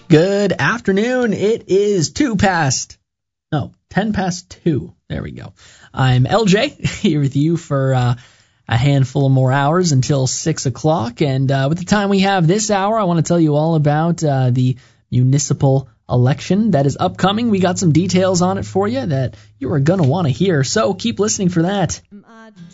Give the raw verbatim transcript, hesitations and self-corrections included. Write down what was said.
Good afternoon. It is two past, no, ten past two. There we go. I'm L J here with you for uh, a handful of more hours until six o'clock. And uh, with the time we have this hour, I want to tell you all about uh, the municipal election that is upcoming. We got some details on it for you that you are going to want to hear. So keep listening for that.